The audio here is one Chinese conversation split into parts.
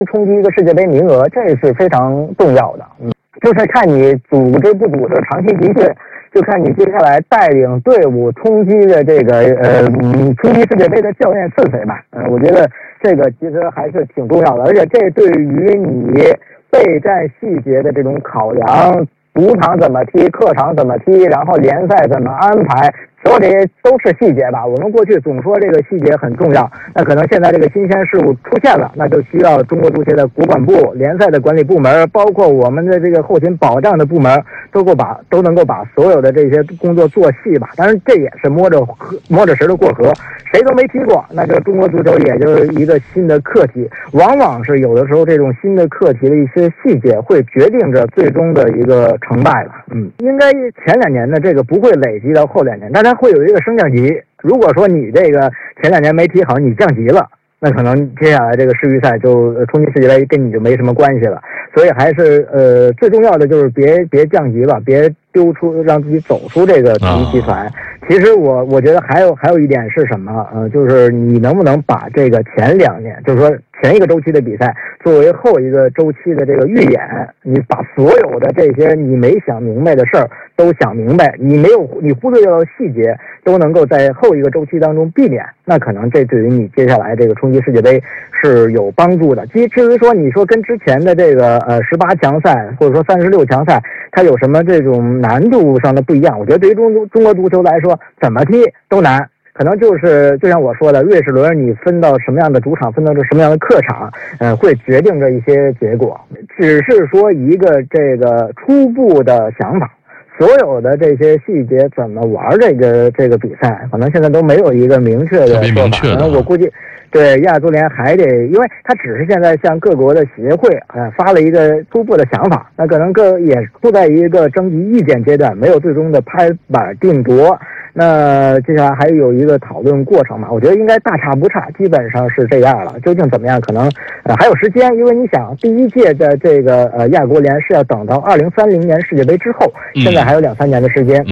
冲击一个世界杯名额，这是非常重要的。就是看你组织不组织长期集训，就看你接下来带领队伍冲击的这个冲击世界杯的教练是谁吧。我觉得这个其实还是挺重要的，而且这对于你备战细节的这种考量，主场怎么踢，客场怎么踢，然后联赛怎么安排，所有这些都是细节吧。我们过去总说这个细节很重要，那可能现在这个新鲜事物出现了，那就需要中国足协的国管部、联赛的管理部门，包括我们的这个后勤保障的部门，都能够把所有的这些工作做细吧。当然这也是摸着石头过河，谁都没踢过，那这中国足球也就是一个新的课题。往往是有的时候这种新的课题的一些细节会决定着最终的一个成败吧。应该前2年的这个不会累积到后2年，大家会有一个升降级。如果说你这个前2年没踢好，你降级了，那可能接下来这个世预赛就冲击世界杯跟你就没什么关系了。所以还是最重要的就是别降级吧，别丢出让自己走出这个体育集团。其实我觉得还有一点是什么？就是你能不能把这个前2年，就是说前一个周期的比赛作为后一个周期的这个预演，你把所有的这些你没想明白的事儿都想明白，你忽略掉的细节都能够在后一个周期当中避免，那可能这对于你接下来这个冲击世界杯是有帮助的。至于说你说跟之前的这个18强赛或者说36强赛它有什么这种难度上的不一样，我觉得对于中国足球来说怎么踢都难。可能就是就像我说的，瑞士轮你分到什么样的主场，分到什么样的客场，会决定着一些结果。只是说一个这个初步的想法，所有的这些细节怎么玩这个比赛，可能现在都没有一个明确的说法。可能我估计，对亚足联还得，因为他只是现在向各国的协会发了一个初步的想法，那可能也处在一个征集意见阶段，没有最终的拍板定夺。那接下来还有一个讨论过程嘛，我觉得应该大差不差，基本上是这样了。究竟怎么样，可能还有时间，因为你想第一届的这个亚国联是要等到2030年世界杯之后，现在还有2-3年的时间。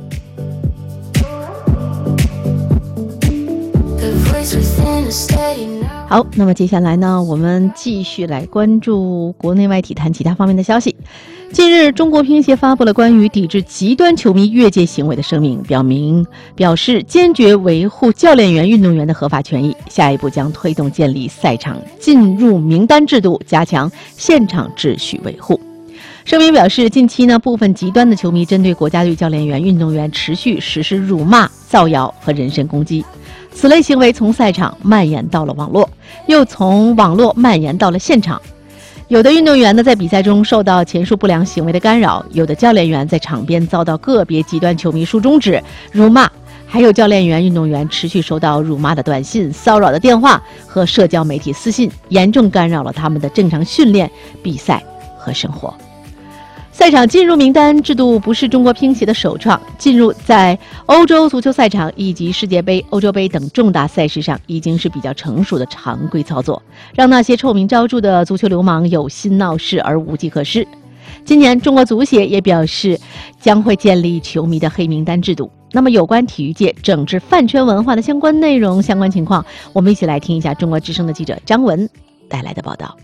好，那么接下来呢，我们继续来关注国内外体坛其他方面的消息。近日，中国乒协发布了关于抵制极端球迷越界行为的声明，表示坚决维护教练员、运动员的合法权益，下一步将推动建立赛场进入名单制度，加强现场秩序维护。声明表示，近期呢，部分极端的球迷针对国家队教练员、运动员持续实施辱骂、造谣和人身攻击。此类行为从赛场蔓延到了网络，又从网络蔓延到了现场。有的运动员呢，在比赛中受到前述不良行为的干扰；有的教练员在场边遭到个别极端球迷竖中指、辱骂；还有教练员、运动员持续收到辱骂的短信、骚扰的电话和社交媒体私信，严重干扰了他们的正常训练、比赛和生活。赛场进入名单制度不是中国乒协的首创，进入在欧洲足球赛场以及世界杯、欧洲杯等重大赛事上已经是比较成熟的常规操作，让那些臭名昭著的足球流氓有心闹事而无计可施。今年中国足协也表示将会建立球迷的黑名单制度。那么有关体育界整治饭圈文化的相关内容、相关情况，我们一起来听一下中国之声的记者张文带来的报道。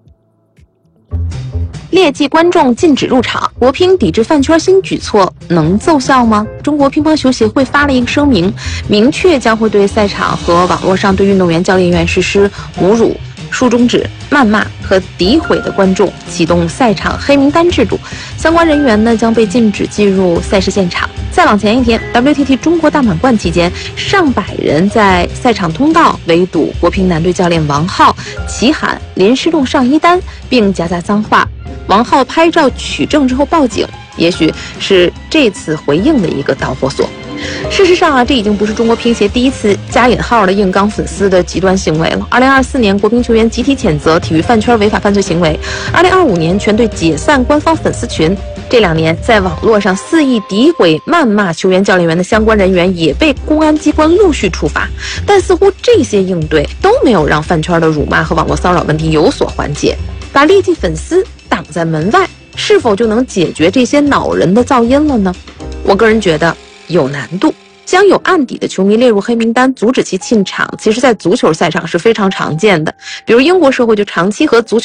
劣迹观众禁止入场，国乒抵制饭圈新举措能奏效吗？中国乒乓球协会发了一个声明，明确将会对赛场和网络上对运动员、教练员实施侮辱、竖中指、谩骂和诋毁的观众启动赛场黑名单制度，相关人员呢将被禁止进入赛事现场。再往前一天 ，WTT 中国大满贯期间，上百人在赛场通道围堵国乒男队教练王皓，齐喊“林诗栋上一单”，并夹杂脏话。王皓拍照取证之后报警，也许是这次回应的一个导火索。事实上这已经不是中国乒协第一次加引号的硬刚粉丝的极端行为了。2024年，国乒球员集体谴责体育饭圈违法犯罪行为；2025年，全队解散官方粉丝群。这2年，在网络上肆意诋毁、谩骂球员、教练员的相关人员也被公安机关陆续处罚，但似乎这些应对都没有让饭圈的辱骂和网络骚扰问题有所缓解。把劣迹粉丝挡在门外，是否就能解决这些恼人的噪音了呢？我个人觉得有难度。 将有案底的球迷列入黑名单，阻止其进场，其实在足球赛场是非常常见的。比如英国社会就长期和足球